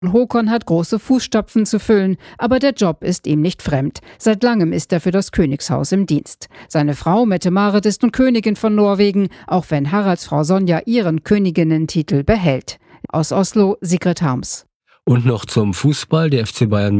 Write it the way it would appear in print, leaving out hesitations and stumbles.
Håkon hat große Fußstapfen zu füllen, aber der Job ist ihm nicht fremd. Seit langem ist er für das Königshaus im Dienst. Seine Frau Mette-Marit ist nun Königin von Norwegen, auch wenn Haraldsfrau Sonja ihren Königinnentitel behält. Aus Oslo, Sigrid Harms. Und noch zum Fußball. Der FC Bayern